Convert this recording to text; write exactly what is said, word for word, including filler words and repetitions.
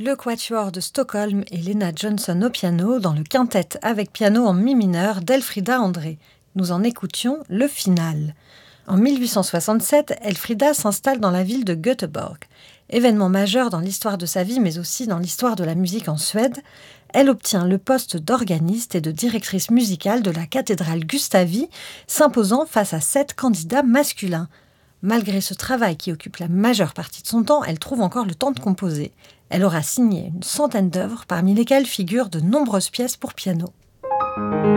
Le Quatuor de Stockholm et Lena Johnson au piano dans le quintet avec piano en mi mineur d'Elfrida André. Nous en écoutions le final. En mille huit cent soixante-sept, Elfrida s'installe dans la ville de Göteborg. Événement majeur dans l'histoire de sa vie, mais aussi dans l'histoire de la musique en Suède, elle obtient le poste d'organiste et de directrice musicale de la cathédrale Gustavi, s'imposant face à sept candidats masculins. Malgré ce travail qui occupe la majeure partie de son temps, elle trouve encore le temps de composer. Elle aura signé une centaine d'œuvres, parmi lesquelles figurent de nombreuses pièces pour piano.